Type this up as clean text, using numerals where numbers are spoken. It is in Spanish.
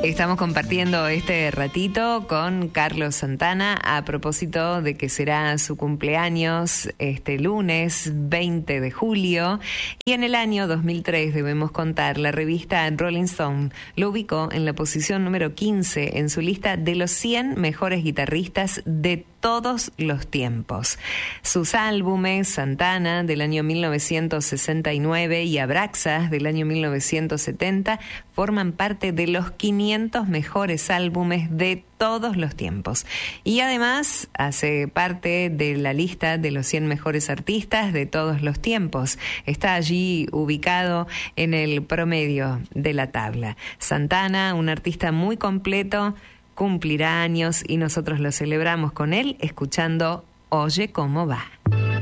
Estamos compartiendo este ratito con Carlos Santana a propósito de que será su cumpleaños este lunes 20 de julio. Y en el año 2003, debemos contar, la revista Rolling Stone lo ubicó en la posición número 15 en su lista de los 100 mejores guitarristas de todos los tiempos. Sus álbumes, Santana del año 1969 y Abraxas del año 1970, forman parte de los 500 mejores álbumes de todos los tiempos. Y además hace parte de la lista de los 100 mejores artistas de todos los tiempos. Está allí ubicado en el promedio de la tabla. Santana, un artista muy completo, cumplirá años y nosotros lo celebramos con él escuchando Oye Cómo Va.